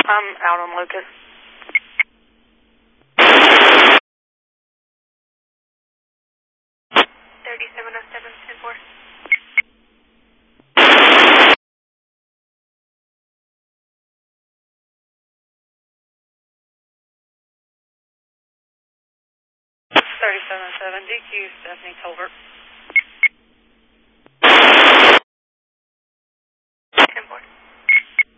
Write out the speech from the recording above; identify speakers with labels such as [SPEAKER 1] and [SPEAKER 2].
[SPEAKER 1] I'm out on Locust. 3707-10-4. DQ, Stephanie Tolbert.